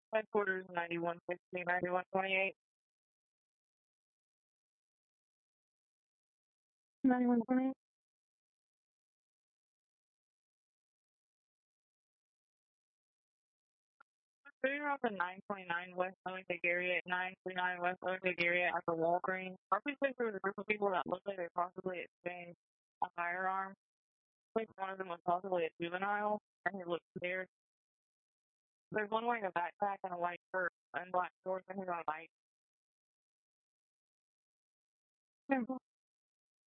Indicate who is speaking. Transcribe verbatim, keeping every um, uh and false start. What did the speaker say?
Speaker 1: Headquarters ninety-one sixty, ninety-one twenty-eight. ninety-one twenty-eight. Figure out the nine twenty-nine West Olympic area, nine twenty-nine West Olympic area at the Walgreens. I think there was a group of people that looked like they possibly exchanged a firearm. I think one of them was possibly a juvenile, and he looked scared. There's one wearing a backpack and a white shirt and black shorts, and he's on a bike.